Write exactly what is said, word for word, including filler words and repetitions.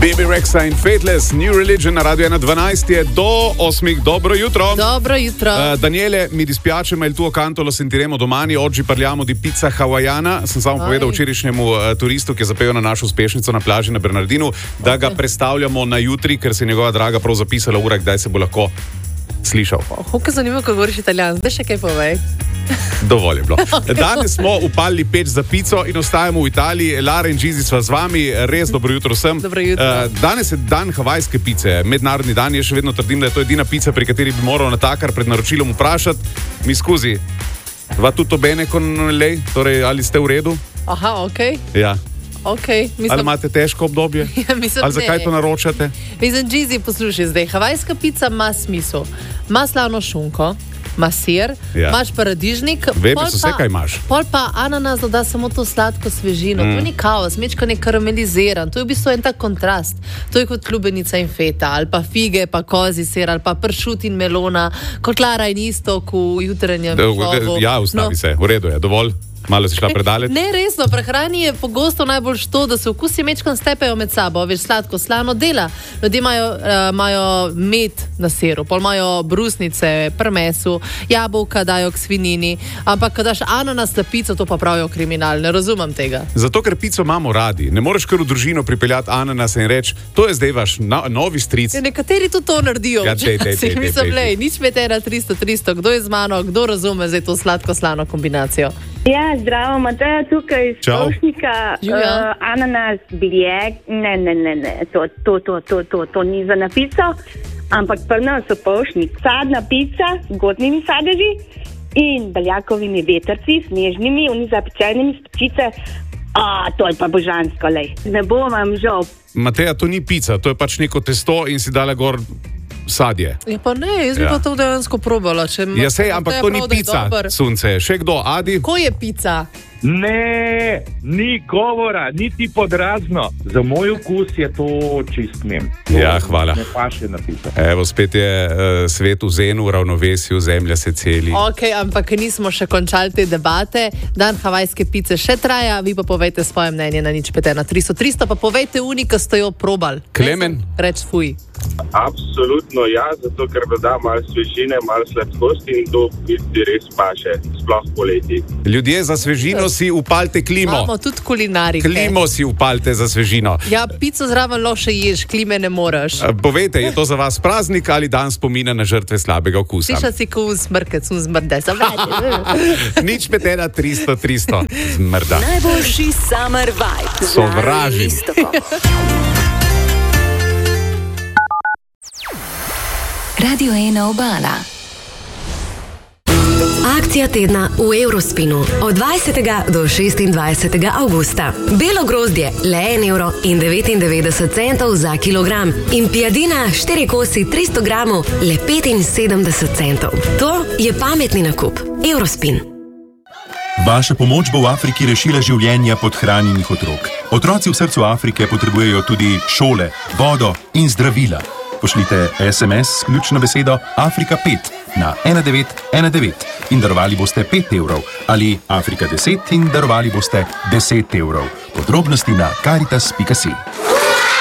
Baby Rexa in Fateless, New Religion na Radio ena dvanajst je do osmih. Dobro jutro. Dobro jutro. Uh, Daniele, mi dispiace, ma il tuo canto lo sentiremo domani. Oggi parliamo di pizza hawaiana. Sem samo Oj. povedal včerajšnjemu uh, turistu, ki je zapel na našo uspešnico na plaži na Bernardinu, da okay. ga predstavljamo na jutri, ker se je njegova draga prav zapisala ura, kdaj se bo lahko slišal. Kako zanimivo, ko govoriš italijan. Zdaj še kaj povej. Dovolj je bilo. Danes smo upalili peč za pico in ostajamo v Italiji. Lara in Gizi sva z vami. Res dobro jutro vsem. Dobro jutro. Danes je dan havajske pice. Mednarodni dan. Jaz še vedno trdim, da je to edina pica, pri kateri bi moral natakar pred naročilom vprašati. Mi skuzi, va tutto bene con lei? Torej, ali ste v redu? Aha, okej. Okay. Ja. Okay, mislim, ali imate težko obdobje? Ja, mislim, ali zakaj ne. to naročate? Mislim, Gizi, poslušaj zdaj. Havajska pica ima smisel. Ima slano šunko, ima sir, ja. imaš paradižnik. Vem, so vse, kaj imaš. Pol pa ananas doda samo to sladko svežino. Mm. To ni kaos, mečko ne karameliziran. To je v bistvu en tak kontrast. To je kot klubenica in feta, ali pa fige, pa kozi sir, ali pa pršut in melona, kot Lara in Istok v jutrenjem šovu. Ja, ustavi no. se, v redu je, dovolj. Malo si šla predaleč? Ne, resno, prehrani je pogosto najbolj to, da se okusi mečkam stepejo med sabo, veš, sladko, slano dela. Ljudje imajo, uh, imajo med na siru, pol imajo brusnice, prmesu, jabolka dajo k svinini, ampak ko daš ananas na pico, to pa pravijo kriminal, ne razumem tega. Zato, ker pico imamo radi. Ne moreš kar v družino pripeljati ananas in reči, to je zdaj vaš no, novi stric. Ja, nekateri tudi to naredijo. Ja, dej, dej, dej, Mislim, lej, nič med ena tristo tristo, kdo je z mano, kdo razume zdaj to sladko-slano kombinacijo? Ja, zdravo, Mateja tukaj iz Pošnika, uh, ananas, biljeg, ne, ne, ne, ne, to, to, to, to, to, to ni za napico, ampak pri nas so Pošnik, sadna pica z godnimi sadeži in beljakovimi vetrci, snežnimi, oni zapečenimi specice, a to je pa božansko, lej, ne bo vam žal. Mateja, to ni pica, to je pač neko testo in si dala gor sadje. Ja pa ne, jaz bi ja. pa to dejansko probala. Če ja sej, ampak to ni pica, sunce. Še kdo, Adi? Ko je pica? Ne, ni govora, niti podrazno. Za moj okus je to čist mem. Ja, hvala. Ne paše na pico. Evo, spet je uh, svet v zenu, v ravnovesju, zemlja se celi. Ok, ampak nismo še končali te debate. Dan havajske pice še traja, vi pa povejte svoje mnenje na nič pet ena tristo tristo, pa povejte uni, ko ste jo probali. Klemen? Reč fuj. Absolutno ja, zato ker doda malo svežine, malo sladkosti in to biti res paše, sploh poleti. Ljudje, za svežino si upalite klimo. Imamo tudi kulinarike. Klimo si upalite za svežino. Ja, pico zraven lahko še ješ, klime ne moreš. Povejte, je to za vas praznik ali dan spomina na žrtve slabega okusa? Sliša si kot smrkec, un zmrde. Nič pet ena tristo tristo zmrda. Najboljši summer vibe. Sovražim. Radio ena Obala. Akcija tedna v Eurospinu od dvajsetega do šestindvajsetega avgusta. Belo grozdje le en evro in devetindevetdeset centov za kilogram in pijadina štiri kosi tristo gramov le petinsedemdeset centov. To je pametni nakup. Eurospin. Vaša pomoč bo v Afriki rešila življenja podhranjenih otrok. Otroci v srcu Afrike potrebujejo tudi šole, vodo in zdravila. Pošljite es em es s ključno besedo Afrika pet na ena devet ena devet in darovali boste pet evrov ali Afrika deset in darovali boste deset evrov. Podrobnosti na karitas pika si.